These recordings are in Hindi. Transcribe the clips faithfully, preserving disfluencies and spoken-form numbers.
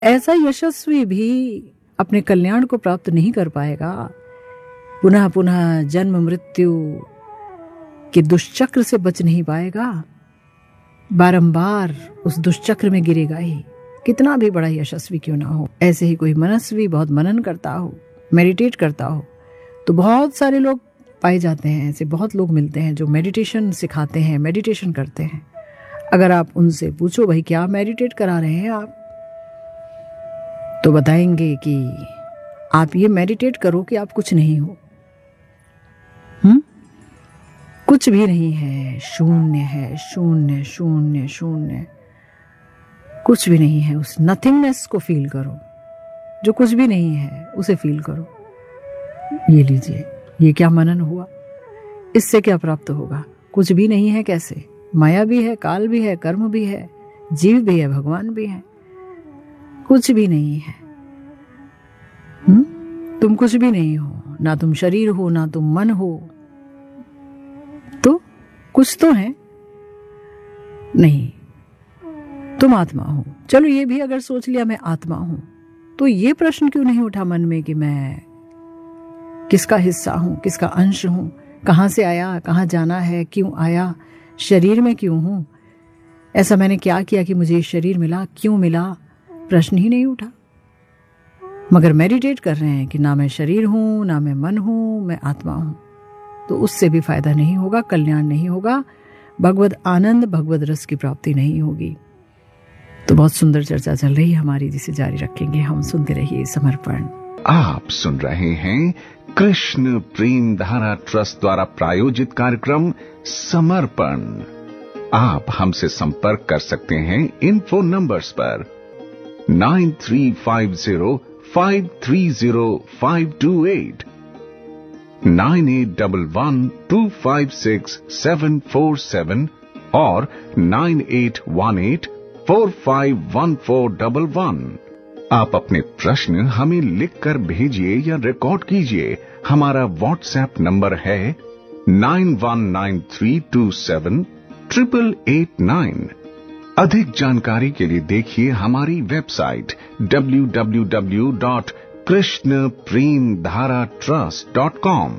ऐसा यशस्वी भी अपने कल्याण को प्राप्त नहीं कर पाएगा, पुनः पुनः जन्म मृत्यु के दुष्चक्र से बच नहीं पाएगा, बारंबार उस दुष्चक्र में गिरेगा ही, कितना भी बड़ा यशस्वी क्यों ना हो। ऐसे ही कोई मनस्वी बहुत मनन करता हो, मेडिटेट करता हो, तो बहुत सारे लोग पाए जाते हैं, ऐसे बहुत लोग मिलते हैं जो मेडिटेशन सिखाते हैं, मेडिटेशन करते हैं। अगर आप उनसे पूछो भाई क्या मेडिटेट करा रहे हैं आप, तो बताएंगे कि आप ये मेडिटेट करो कि आप कुछ नहीं हो। हम्म कुछ भी नहीं है, शून्य है, शून्य शून्य शून्य, कुछ भी नहीं है। उस नथिंगनेस को फील करो, जो कुछ भी नहीं है उसे फील करो। ये लीजिए, ये क्या मनन हुआ, इससे क्या प्राप्त होगा? कुछ भी नहीं है कैसे? माया भी है, काल भी है, कर्म भी है, जीव भी है, भगवान भी है, कुछ भी नहीं है। हुँ? तुम कुछ भी नहीं हो, ना तुम शरीर हो, ना तुम मन हो, तो कुछ तो है नहीं, तुम आत्मा हो। चलो ये भी अगर सोच लिया मैं आत्मा हूं, तो ये प्रश्न क्यों नहीं उठा मन में कि मैं किसका हिस्सा हूं, किसका अंश हूं, कहां से आया, कहां जाना है, क्यों आया, शरीर में क्यों हूं, ऐसा मैंने क्या किया कि मुझे शरीर मिला, क्यों मिला, प्रश्न ही नहीं उठा। मगर मेडिटेट कर रहे हैं कि ना मैं शरीर हूं, ना मैं मन हूं, मैं आत्मा हूं, तो उससे भी फायदा नहीं होगा, कल्याण नहीं होगा, भगवद आनंद, भगवद रस की प्राप्ति नहीं होगी। तो बहुत सुंदर चर्चा चल रही है हमारी, जिसे जारी रखेंगे हम। सुनते रहिए समर्पण। आप सुन रहे हैं कृष्ण प्रेम धारा ट्रस्ट द्वारा प्रायोजित कार्यक्रम समर्पण। आप हमसे संपर्क कर सकते हैं इन फोन नंबर्स पर nine three five zero five three zero five to eight, nine eight one one two five six seven four seven और nine eight one eight four five one four double one. आप अपने प्रश्न हमें लिखकर भेजिए या रिकॉर्ड कीजिए। हमारा व्हाट्सएप नंबर है nine one nine three to seven triple eight nine. अधिक जानकारी के लिए देखिए हमारी website W W W dot Krishna प्रेम धारा ट्रस्ट डॉट कॉम।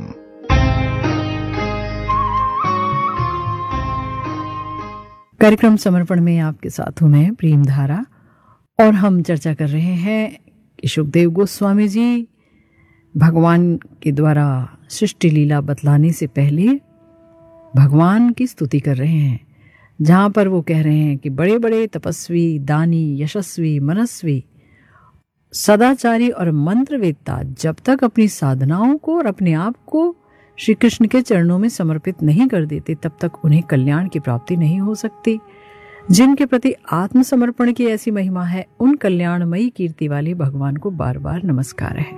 कार्यक्रम समर्पण में आपके साथ हूं मैं प्रेम धारा, और हम चर्चा कर रहे हैं कि शुकदेव गोस्वामी जी भगवान के द्वारा सृष्टि लीला बतलाने से पहले भगवान की स्तुति कर रहे हैं, जहां पर वो कह रहे हैं कि बड़े बड़े तपस्वी, दानी, यशस्वी, मनस्वी, सदाचारी और मंत्रवेत्ता जब तक अपनी साधनाओं को और अपने आप को श्री कृष्ण के चरणों में समर्पित नहीं कर देते, तब तक उन्हें कल्याण की प्राप्ति नहीं हो सकती। जिनके प्रति आत्मसमर्पण की ऐसी महिमा है, उन कल्याणमयी कीर्ति वाले भगवान को बार बार नमस्कार है।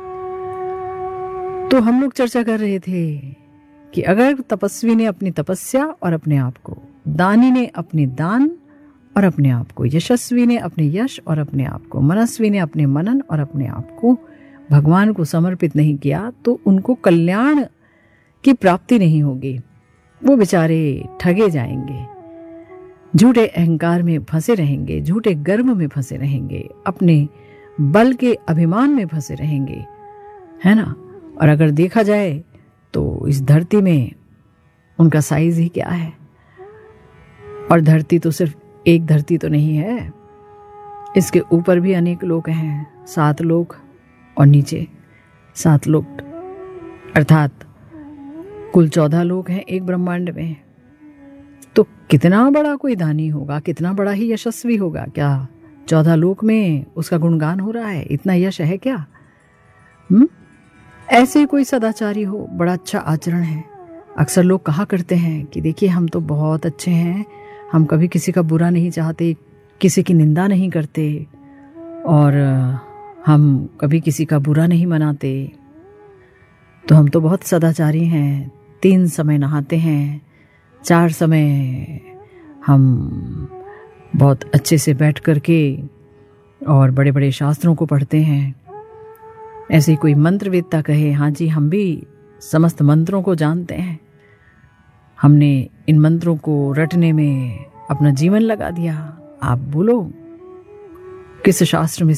तो हम लोग चर्चा कर रहे थे कि अगर तपस्वी ने अपनी तपस्या और अपने आप को, दानी ने अपने दान और अपने आप को, यशस्वी ने अपने यश और अपने आप को, मनस्वी ने अपने मनन और अपने आप को भगवान को समर्पित नहीं किया, तो उनको कल्याण की प्राप्ति नहीं होगी। वो बेचारे ठगे जाएंगे, झूठे अहंकार में फंसे रहेंगे, झूठे गर्व में फंसे रहेंगे, अपने बल के अभिमान में फंसे रहेंगे, है ना। और अगर देखा जाए तो इस धरती में उनका साइज ही क्या है, और धरती तो सिर्फ एक धरती तो नहीं है, इसके ऊपर भी अनेक लोक हैं, सात लोक, और नीचे सात लोक, अर्थात कुल चौदह लोक हैं एक ब्रह्मांड में। तो कितना बड़ा कोई दानी होगा, कितना बड़ा ही यशस्वी होगा, क्या चौदह लोक में उसका गुणगान हो रहा है, इतना यश है क्या? हम्म ऐसे कोई सदाचारी हो, बड़ा अच्छा आचरण है। अक्सर लोग कहा करते हैं कि देखिए हम तो बहुत अच्छे हैं, हम कभी किसी का बुरा नहीं चाहते, किसी की निंदा नहीं करते, और हम कभी किसी का बुरा नहीं मनाते, तो हम तो बहुत सदाचारी हैं, तीन समय नहाते हैं, चार समय हम बहुत अच्छे से बैठ करके और बड़े बड़े शास्त्रों को पढ़ते हैं। ऐसे ही कोई मंत्रवेत्ता कहे हाँ जी हम भी समस्त मंत्रों को जानते हैं, हमने इन मंत्रों को रटने में अपना जीवन लगा दिया, आप बोलो किस शास्त्र में